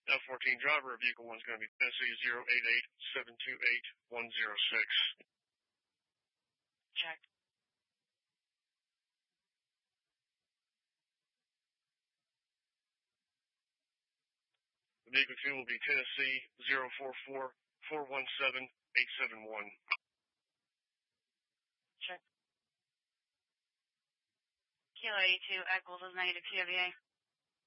F-14 driver of vehicle 1 is going to be Tennessee 088-728-106. Check. The vehicle 2 will be Tennessee 044-417-871. Check. Kilo 82 at Golden Negative PWA.